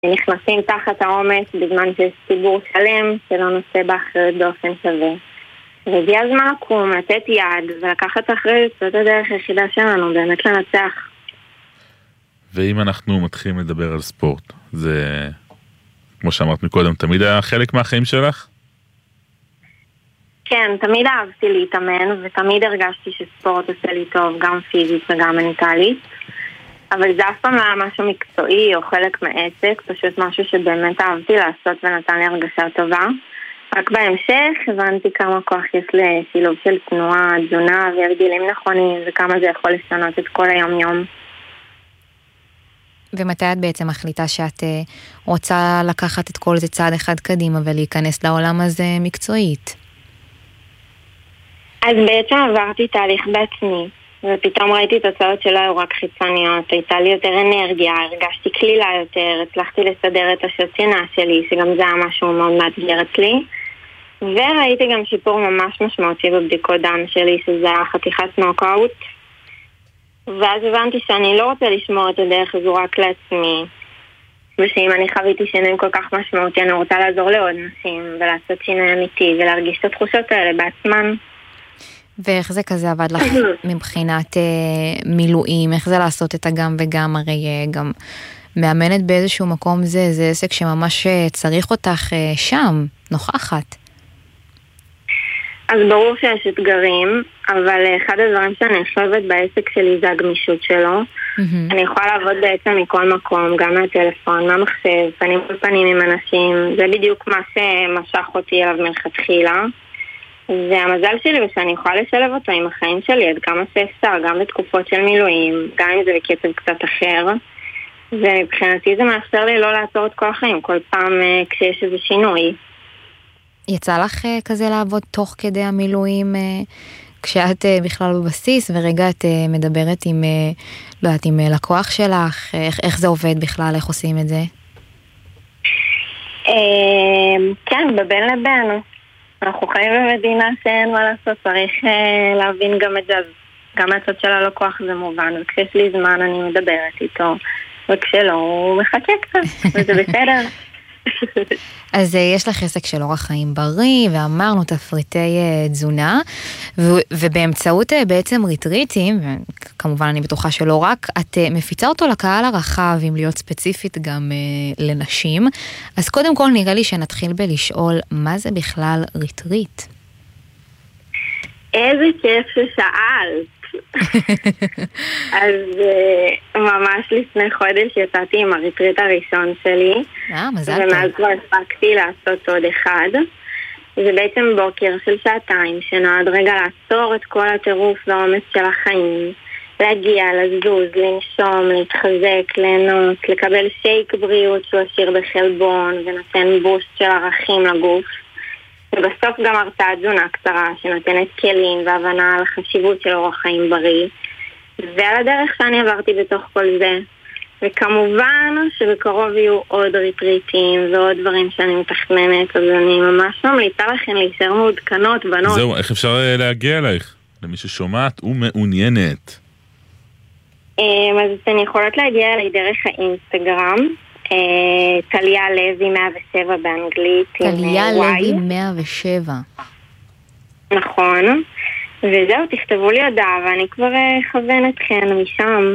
נכנסים תחת העומס בזמן שיש ציבור שלם שלא נושא באחריות באופן שווה. והגיע הזמן לקום, לתת יד ולקחת אחריות, זאת הדרך היחידה שלנו, באמת לנצח. ואם אנחנו מתחילים לדבר על ספורט, זה, כמו שאמרת מקודם, תמיד היה חלק מהחיים שלך? כן, תמיד אהבתי להתאמן, ותמיד הרגשתי שספורט עושה לי טוב, גם פיזית וגם מנטלית. אבל זה אף פעם לא היה משהו מקצועי או חלק מעסק, פשוט משהו שבאמת אהבתי לעשות ונתן לי הרגשה טובה. רק בהמשך הבנתי כמה כוח יש לשילוב של תנועה, תזונה והרגלים נכונים, וכמה זה יכול לשנות את כל היום-יום. ומתי את בעצם מחליטה שאת רוצה לקחת את כל זה צעד אחד קדימה ולהיכנס לעולם הזה מקצועית? אז בעצם עברתי תהליך בעצמי, ופתאום ראיתי תוצאות שלא היו רק חיצוניות, הייתה לי יותר אנרגיה, הרגשתי כלילה יותר, הצלחתי לסדר את השעות שינה שלי, שגם זה היה משהו מאוד מאתגר אצלי, וראיתי גם שיפור ממש משמעותי בבדיקות דם שלי, שזה היה חתיכת נוקאוט, ואז הבנתי שאני לא רוצה לשמור את הדרך הזו רק לעצמי, ושאם אני חוויתי שינוי כל כך משמעותי, אני רוצה לעזור לעוד נשים, ולעשות שינוי אמיתי, ולהרגיש את התחושות האלה בעצמן. ואיך זה כזה עבד לך מבחינת מילואים? איך זה לעשות את הגם וגם? הרי גם מאמנת באיזשהו מקום זה עסק שממש צריך אותך שם, נוכחת. אז ברור שיש אתגרים, אבל אחד הדברים שאני חושבת בעסק שלי זה הגמישות שלו. אני יכולה לעבוד בעצם מכל מקום, גם מהטלפון, מהמחשב, פנים מול פנים עם אנשים. זה בדיוק מה שמשך אותי אליו מלכתחילה. והמזל שלי הוא שאני יכולה לשלב אותו עם החיים שלי עד כמה שאפשר, גם בתקופות של מילואים, גם אם זה בקצב קצת אחר. ומבחינתי זה מאפשר לי לא לעצור את כל החיים, כל פעם כשיש איזה שינוי. יצא לך כזה לעבוד תוך כדי המילואים, כשאת בכלל בבסיס, ורגע את מדברת עם, לא יודעת, עם לקוח שלך, איך זה עובד בכלל, איך עושים את זה? כן, בבין לבין. אנחנו חיים במדינה שאין מה לעשות, צריך להבין גם את זה, גם מהצד של הלקוח זה מובן, וכשיש לי זמן אני מדברת איתו, וכשלא הוא מחכה קצת, וזה בסדר. אז יש לך עסק של אורח חיים בריא, ואמרנו תפריטי תזונה, ובאמצעות בעצם ריטריטים, וכמובן אני בטוחה שלא רק, את מפיצה אותו לקהל הרחב, אם להיות ספציפית גם לנשים. אז קודם כל נראה לי שנתחיל בלשאול, מה זה בכלל ריטריט? איזה כיף ששאלת. אז ממש לפני חודש יצאתי עם הריטריט הראשון שלי, מזל טוב. ומאז כבר הספקתי לעשות עוד אחד. זה בעצם בוקר של 2 שעות שנועד רגע לעצור את כל הטירוף והעומס של החיים, להגיע, לזוז, לנשום, להתחזק, ליהנות, לקבל שייק בריאות שהוא עשיר בחלבון ונותן בוסט של ערכים לגוף, ובסוף גם הרצאת תזונה קצרה שנותנת כלים והבנה על החשיבות של אורח חיים בריא, ועל הדרך שאני עברתי בתוך כל זה. וכמובן שבקרוב יהיו עוד ריטריטים ועוד דברים שאני מתכננת, אז אני ממש ממליצה לכם להישאר מעודכנות, בנות. זהו, איך אפשר להגיע אלייך? למי ששומעת ומעוניינת. אז אתן יכולות להגיע אליי דרך האינסטגרם, טליה לוי 107 באנגלית. טליה לוי 107. נכון. וזהו, תכתבו לי הודעה ואני כבר אכוון אתכן משם.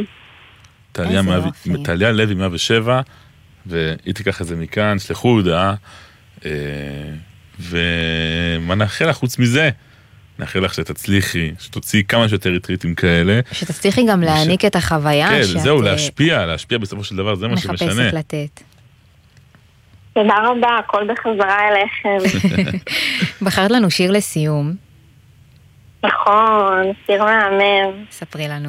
טליה לוי 107, והיא תיקח את זה מכאן, שלחו הודעה, ומה נאחל לך חוץ מזה? נאחל לך שתצליחי, שתוציאי כמה שיותר ריטריטים כאלה. שתצליחי גם להעניק את החוויה. כן, זהו, להשפיע בסופו של דבר, זה מה שמשנה. מחפשת לתת. תודה רבה, הכל בחזרה אליכם. בחרת לנו שיר לסיום. נכון, שיר מהמם. ספרי לנו.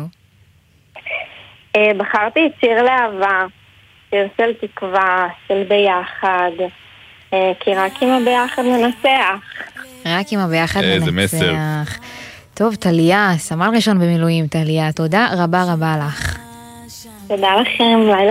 בחרתי את שיר לאהבה, שיר של תקווה, של ביחד, כי רק עם הביחד ננצח. רק עם הביחד ננצח. איזה מסר. טוב, טליה, סמל ראשון במילואים, טליה, תודה רבה רבה לך. תודה לכם, לילה